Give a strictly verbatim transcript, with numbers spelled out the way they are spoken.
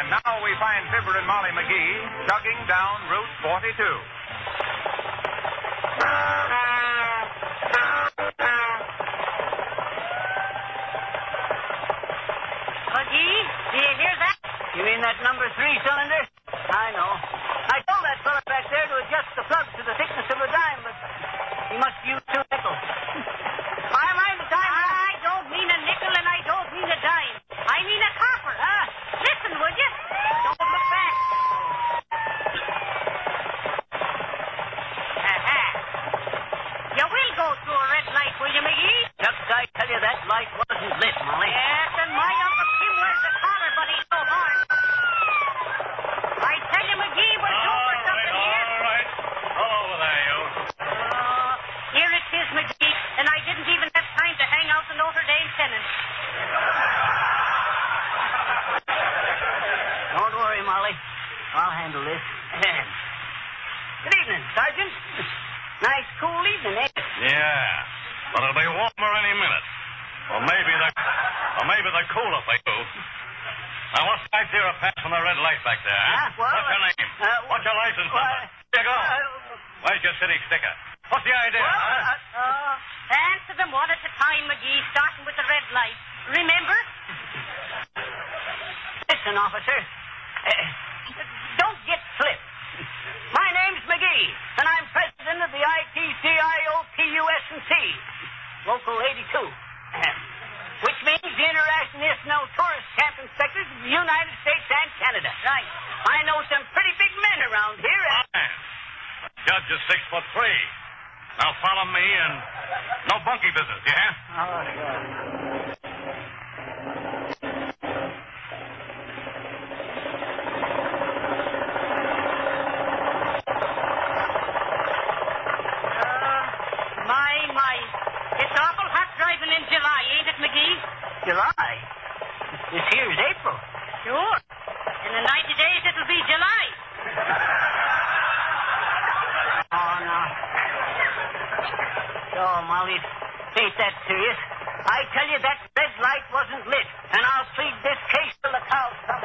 Now we find Fibber and Molly McGee chugging down Route forty-two. McGee, do you hear that? You mean that number three cylinder? I know. I told that fella back there to adjust the plug to the thickness of a dime, but he must use two nickels. I mind the time. I don't mean a nickel and I don't mean a dime. I mean a copper. Huh? Listen, would you? Don't look back. Aha. You will go through a red light, will you, McGee? Shucks, I tell you, that light wasn't lit, Molly. Yes, and my Uncle Tim wears the collar, but he's so hard. I tell you, McGee, we're due for something here. All right. Pull over there, you. Uh, here it is, McGee, and I didn't even have time to hang out the Notre Dame pennant. Don't worry, Molly. I'll handle this. Good evening, Sergeant. Nice, cool evening, eh? Yeah. But it'll be warmer any minute. Or maybe the, or maybe the cooler for you. Now, what's the idea of passing the red light back there? Huh? Well, What's your name? Uh, What's your license well, number? Here you go. Uh, Where's your city sticker? What's the idea, well, huh? uh, Uh, answer them one at a time, McGee, starting with the red light. Remember? Listen, officer. Uh, don't get flipped. My name's McGee, and I'm president of the I T C I O P U S and T, Local eighty-two, which means the International Tourist Camp Inspectors of the United States and Canada. Right. I know some pretty big men around here. And... Fine. The judge is six foot three. Now follow me and no bunkie business, you hear? Oh, sure. My, my. It's awful hot driving in July, ain't it, McGee? July? This here's April. Sure. In the ninety days, it'll be July. Oh, no. Oh, Molly, ain't that serious? I tell you, that red light wasn't lit, and I'll plead this case till the cows come